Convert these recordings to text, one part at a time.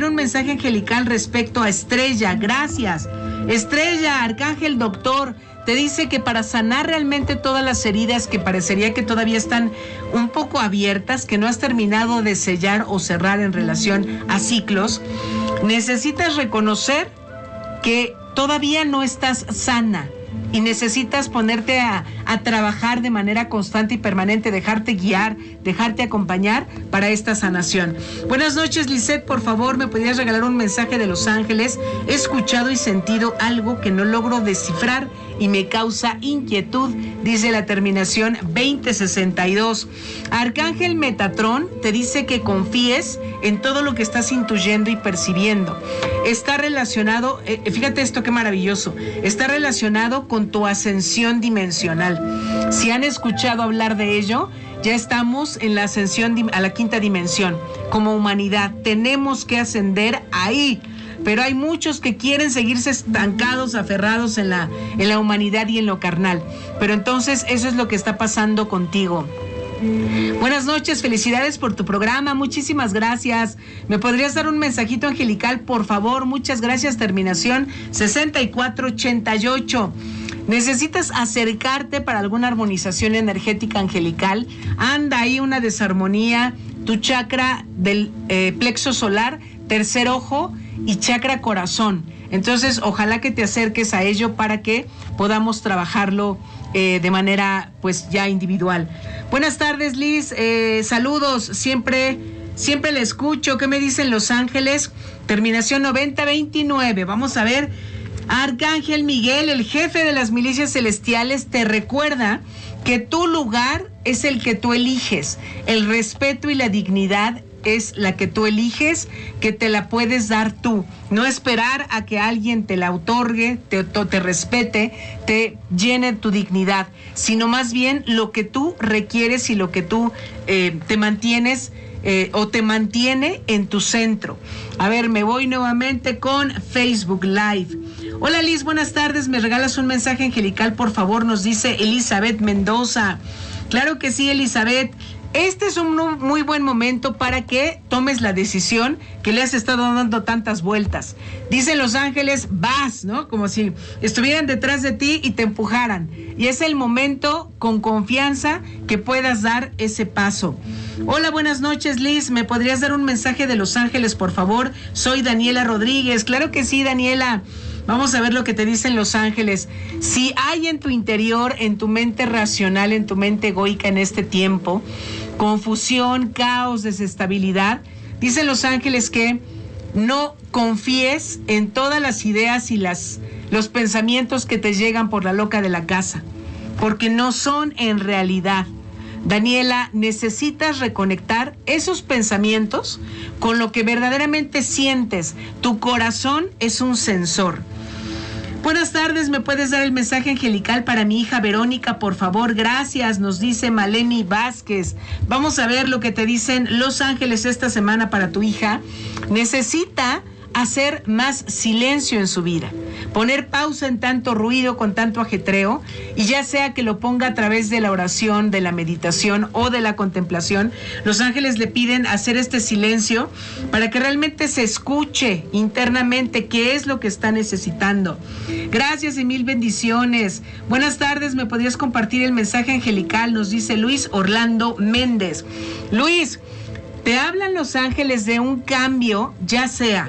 compartir un mensaje angelical respecto a Estrella. Gracias. Estrella, Arcángel Doctor, te dice que para sanar realmente todas las heridas que parecería que todavía están un poco abiertas, que no has terminado de sellar o cerrar en relación a ciclos, necesitas reconocer que todavía no estás sana y necesitas ponerte a trabajar de manera constante y permanente, dejarte guiar, dejarte acompañar para esta sanación. Buenas noches, Lisette, por favor, ¿me podrías regalar un mensaje de Los Ángeles? He escuchado y sentido algo que no logro descifrar y me causa inquietud, dice la terminación 2062. Arcángel Metatrón te dice que confíes en todo lo que estás intuyendo y percibiendo. Está relacionado, fíjate esto qué maravilloso, está relacionado con tu ascensión dimensional. Si han escuchado hablar de ello, ya estamos en la ascensión a la quinta dimensión. Como humanidad tenemos que ascender ahí. Pero hay muchos que quieren seguirse estancados, aferrados en la humanidad y en lo carnal. Pero entonces eso es lo que está pasando contigo. Buenas noches, felicidades por tu programa, muchísimas gracias. ¿Me podrías dar un mensajito angelical, por favor? Muchas gracias, terminación 6488. ¿Necesitas acercarte para alguna armonización energética angelical? Anda ahí una desarmonía, tu chakra del plexo solar, tercer ojo y chakra corazón. Entonces, ojalá que te acerques a ello para que podamos trabajarlo de manera pues ya individual. Buenas tardes, Liz, saludos, siempre la escucho. ¿Qué me dicen Los Ángeles? Terminación 9029. Vamos a ver. Arcángel Miguel, el jefe de las milicias celestiales, te recuerda que tu lugar es el que tú eliges. El respeto y la dignidad es la que tú eliges, que te la puedes dar tú. No esperar a que alguien te la otorgue, te respete, te llene tu dignidad, sino más bien lo que tú requieres y lo que tú te mantienes o te mantiene en tu centro. A ver, me voy nuevamente con Facebook Live. Hola Liz, buenas tardes, ¿me regalas un mensaje angelical, por favor? Nos dice Elizabeth Mendoza. Claro que sí, Elizabeth. Este es un muy buen momento para que tomes la decisión que le has estado dando tantas vueltas. Dicen Los Ángeles, vas, ¿no? Como si estuvieran detrás de ti y te empujaran. Y es el momento, con confianza, que puedas dar ese paso. Hola, buenas noches, Liz. ¿Me podrías dar un mensaje de Los Ángeles, por favor? Soy Daniela Rodríguez. Claro que sí, Daniela. Vamos a ver lo que te dicen Los Ángeles. Si hay en tu interior, en tu mente racional, en tu mente egoica en este tiempo, confusión, caos, desestabilidad, dicen Los Ángeles que no confíes en todas las ideas y los pensamientos que te llegan por la loca de la casa, porque no son en realidad. Daniela, necesitas reconectar esos pensamientos con lo que verdaderamente sientes. Tu corazón es un sensor. Buenas tardes, ¿me puedes dar el mensaje angelical para mi hija Verónica, por favor? Gracias, nos dice Maleni Vázquez. Vamos a ver lo que te dicen Los Ángeles esta semana para tu hija. Necesita hacer más silencio en su vida, poner pausa en tanto ruido, con tanto ajetreo, y ya sea que lo ponga a través de la oración, de la meditación o de la contemplación. Los ángeles le piden hacer este silencio para que realmente se escuche internamente qué es lo que está necesitando. Gracias y mil bendiciones. Buenas tardes, ¿me podrías compartir el mensaje angelical? Nos dice Luis Orlando Méndez. Luis, te hablan Los Ángeles de un cambio, ya sea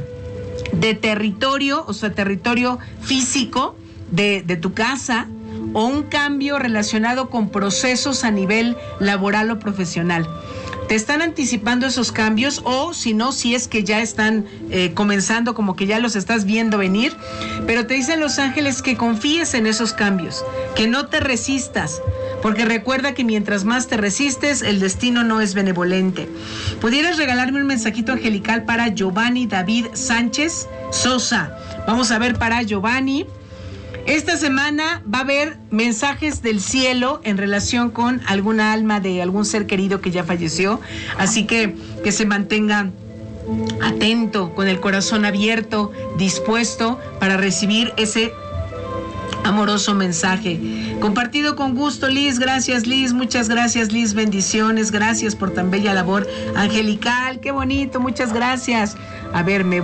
de territorio, o sea, territorio físico de tu casa, o un cambio relacionado con procesos a nivel laboral o profesional. Te están anticipando esos cambios, o si no, si es que ya están comenzando, como que ya los estás viendo venir, pero te dicen Los Ángeles que confíes en esos cambios, que no te resistas, porque recuerda que mientras más te resistes, el destino no es benevolente. ¿Pudieras regalarme un mensajito angelical para Giovanni David Sánchez Sosa? Vamos a ver para Giovanni. Esta semana va a haber mensajes del cielo en relación con alguna alma de algún ser querido que ya falleció, así que se mantenga atento, con el corazón abierto, dispuesto para recibir ese amoroso mensaje. Compartido con gusto, Liz. Gracias, Liz. Muchas gracias, Liz. Bendiciones. Gracias por tan bella labor angelical. Qué bonito. Muchas gracias. A ver, me